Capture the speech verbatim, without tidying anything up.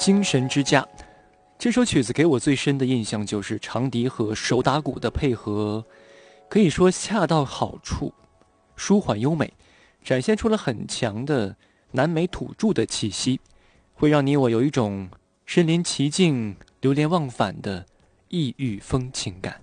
精神之家。这首曲子给我最深的印象就是长笛和手打鼓的配合，可以说恰到好处，舒缓优美，展现出了很强的南美土著的气息，会让你我有一种身临其境、流连忘返的异域风情感。